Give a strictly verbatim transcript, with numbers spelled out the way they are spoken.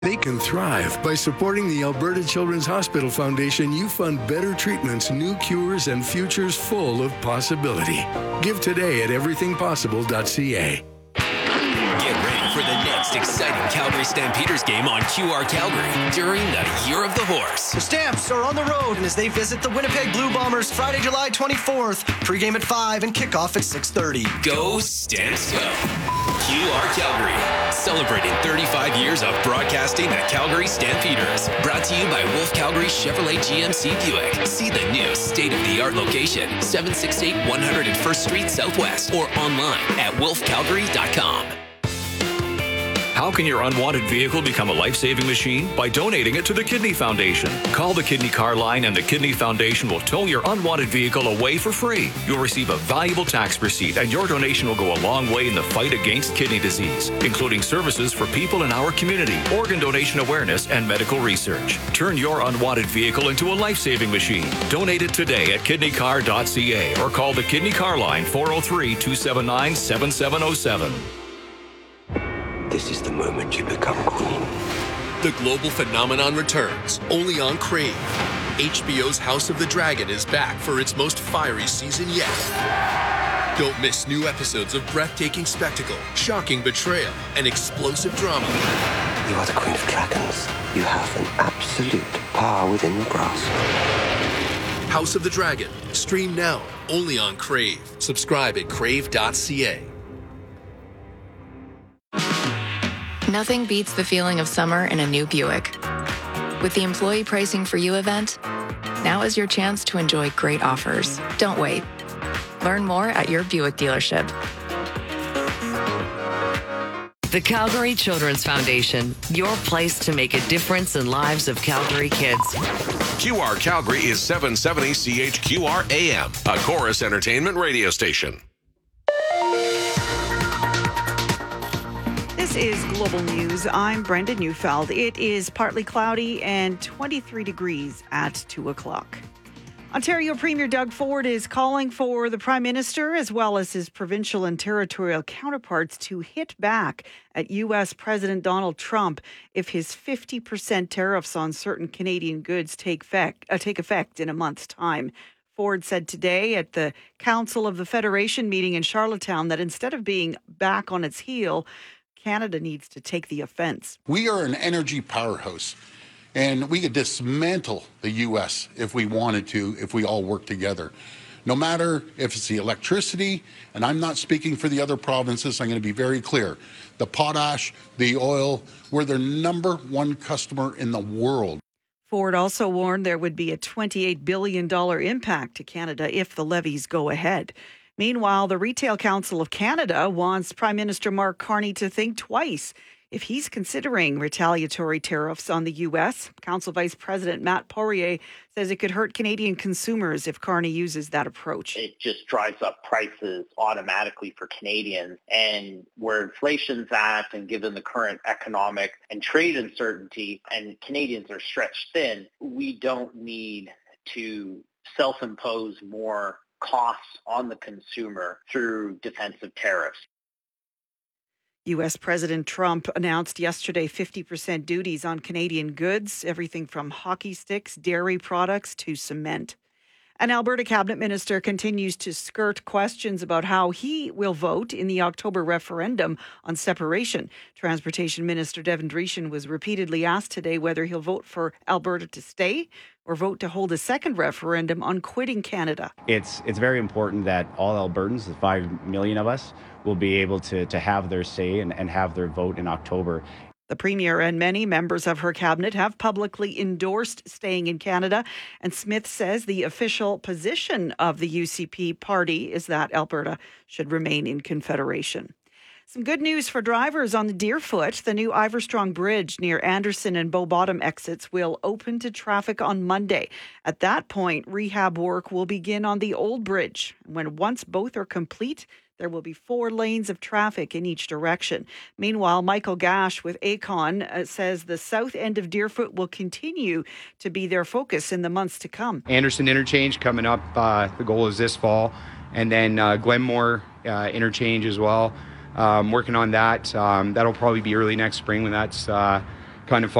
They can thrive. By supporting the Alberta Children's Hospital Foundation, you fund better treatments, new cures, and futures full of possibility. Give today at everything possible dot c a. Get ready for the next exciting Calgary Stampeders game on Q R Calgary during the Year of the Horse. The Stamps are on the road as they visit the Winnipeg Blue Bombers Friday, July twenty-fourth. Pre-game at five and kickoff at six thirty. Go Stamps go! Q R Calgary, celebrating thirty-five years of broadcasting the Calgary Stampeders. Brought to you by Wolf Calgary Chevrolet G M C Buick. See the new state-of-the-art location, seven sixty-eight one hundred first Street Southwest, or online at wolf calgary dot com. How can your unwanted vehicle become a life-saving machine? By donating it to the Kidney Foundation. Call the Kidney Car Line and the Kidney Foundation will tow your unwanted vehicle away for free. You'll receive a valuable tax receipt and your donation will go a long way in the fight against kidney disease, including services for people in our community, organ donation awareness, and medical research. Turn your unwanted vehicle into a life-saving machine. Donate it today at kidney car dot c a or call the Kidney Car Line four oh three, two seven nine, seven seven oh seven. This is the moment you become queen. The global phenomenon returns, only on Crave. H B O's House of the Dragon is back for its most fiery season yet. Don't miss new episodes of breathtaking spectacle, shocking betrayal, and explosive drama. You are the Queen of Dragons. You have an absolute power within your grasp. House of the Dragon. Stream now, only on Crave. Subscribe at crave dot c a. Nothing beats the feeling of summer in a new Buick. With the Employee Pricing for You event, now is your chance to enjoy great offers. Don't wait. Learn more at your Buick dealership. The Calgary Children's Foundation, your place to make a difference in lives of Calgary kids. Q R Calgary is seven seventy C H Q R A M, a Chorus Entertainment radio station. This is Global News. I'm Brenda Neufeld. It is partly cloudy and twenty-three degrees at two o'clock. Ontario Premier Doug Ford is calling for the Prime Minister as well as his provincial and territorial counterparts to hit back at U S President Donald Trump if his fifty percent tariffs on certain Canadian goods take effect, uh, take effect in a month's time. Ford said today at the Council of the Federation meeting in Charlottetown that instead of being back on its heel, Canada needs to take the offense. We are an energy powerhouse, and we could dismantle the U S if we wanted to, if we all work together. No matter if it's the electricity, and I'm not speaking for the other provinces, I'm going to be very clear. The potash, the oil, we're their number one customer in the world. Ford also warned there would be a twenty-eight billion dollars impact to Canada if the levies go ahead. Meanwhile, the Retail Council of Canada wants Prime Minister Mark Carney to think twice if he's considering retaliatory tariffs on the U S. Council Vice President Matt Poirier says it could hurt Canadian consumers if Carney uses that approach. It just drives up prices automatically for Canadians. And where inflation's at, and given the current economic and trade uncertainty, and Canadians are stretched thin, we don't need to self-impose more costs on the consumer through defensive tariffs. U S President Trump announced yesterday fifty percent duties on Canadian goods, everything from hockey sticks, dairy products to cement. An Alberta cabinet minister continues to skirt questions about how he will vote in the October referendum on separation. Transportation Minister Devin Dreeshen was repeatedly asked today whether he'll vote for Alberta to stay or vote to hold a second referendum on quitting Canada. It's it's very important that all Albertans, the five million of us, will be able to, to have their say and, and have their vote in October. The Premier and many members of her cabinet have publicly endorsed staying in Canada, and Smith says the official position of the U C P party is that Alberta should remain in Confederation. Some good news for drivers on the Deerfoot. The new Iverstrong Bridge near Anderson and Bow Bottom exits will open to traffic on Monday. At that point, rehab work will begin on the old bridge. When once both are complete, there will be four lanes of traffic in each direction. Meanwhile, Michael Gash with Acon uh, says the south end of Deerfoot will continue to be their focus in the months to come. Anderson Interchange coming up. Uh, the goal is this fall. And then uh, Glenmore uh, Interchange as well. Um, working on that. Um, that'll probably be early next spring when that's uh, kind of